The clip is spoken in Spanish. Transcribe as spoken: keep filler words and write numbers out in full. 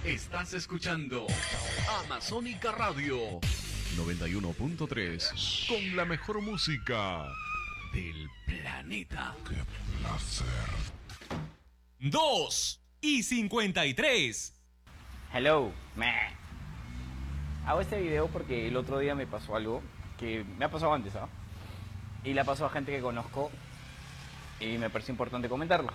Estás escuchando Amazónica Radio noventa y uno punto tres con la mejor música del planeta. ¡Qué placer! dos y cincuenta y tres. Hello, meh. Hago este video porque el otro día me pasó algo que me ha pasado antes, ¿ah? ¿eh? Y le ha pasado a gente que conozco y me parece importante comentarlo.